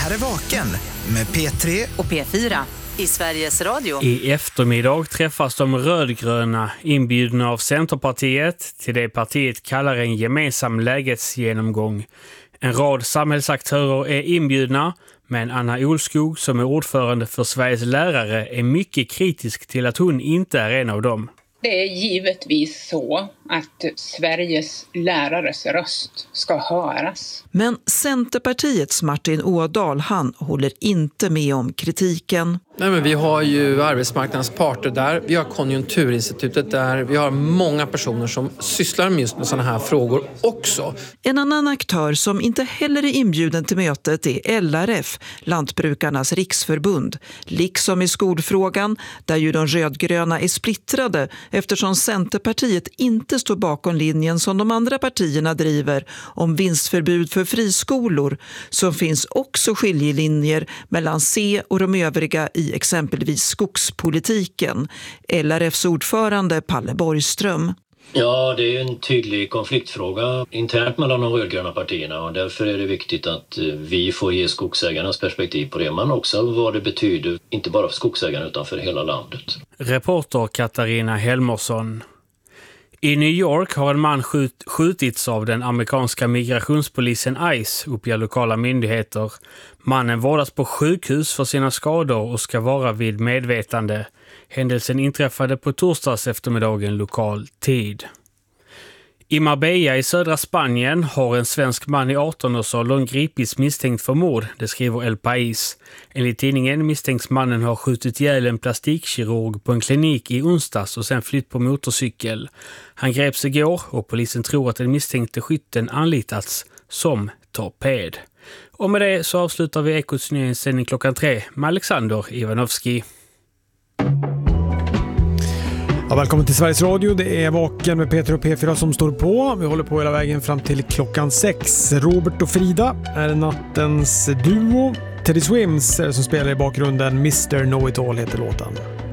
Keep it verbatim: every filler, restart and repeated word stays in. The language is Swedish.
här är Vaken med P tre och P fyra i Sveriges Radio. I eftermiddag träffas de rödgröna inbjudna av Centerpartiet till det partiet kallar en gemensam lägesgenomgång. En rad samhällsaktörer är inbjudna, men Anna Olskog som är ordförande för Sveriges lärare är mycket kritisk till att hon inte är en av dem. Det är givetvis så att Sveriges lärares röst ska höras. Men Centerpartiets Martin Ådahl, han håller inte med om kritiken. Nej, men vi har ju arbetsmarknadens parter där, vi har Konjunkturinstitutet där, vi har många personer som sysslar med just med sådana här frågor också. En annan aktör som inte heller är inbjuden till mötet är L R F, Lantbrukarnas riksförbund. Liksom i skolfrågan, där ju de rödgröna är splittrade eftersom Centerpartiet inte står bakom linjen som de andra partierna driver om vinstförbud för friskolor, så finns också skiljelinjer mellan C och de övriga i exempelvis skogspolitiken. L R F:s ordförande Palle Borgström. Ja, det är en tydlig konfliktfråga internt mellan de rödgröna partierna och därför är det viktigt att vi får ge skogsägarnas perspektiv på det, men också vad det betyder, inte bara för skogsägarna utan för hela landet. Reporter Katarina Helmersson. I New York har en man skjut, skjutits av den amerikanska migrationspolisen ICE, uppger lokala myndigheter. Mannen vårdas på sjukhus för sina skador och ska vara vid medvetande. Händelsen inträffade på torsdags eftermiddagen lokal tid. I Marbella i södra Spanien har en svensk man i arton-årsåldern gripits misstänkt för mord, det skriver El País. Enligt tidningen misstänks mannen ha skjutit ihjäl en plastikkirurg på en klinik i onsdags och sen flytt på motorcykel. Han greps igår och polisen tror att den misstänkte skytten anlitats som torped. Och med det så avslutar vi Ekots nyhetssändning klockan tre med Alexander Ivanovski. Ja, välkommen till Sveriges Radio. Det är Vaken med P tre och P fyra som står på. Vi håller på hela vägen fram till klockan sex. Robert och Frida är nattens duo. Teddy Swims som spelar i bakgrunden. mister Know It All heter låten.